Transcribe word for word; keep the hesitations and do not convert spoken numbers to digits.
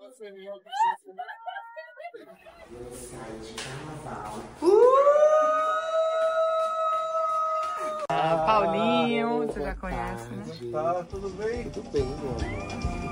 Ah, Paulinho, você já conhece, né? Tá, tudo bem? Tudo bem, meu amor.